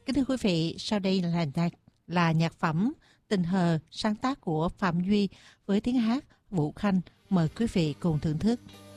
Kính thưa quý vị, sau đây là nhạc phẩm Tình Hờ sáng tác của Phạm Duy với tiếng hát Vũ Khanh. Mời quý vị cùng thưởng thức.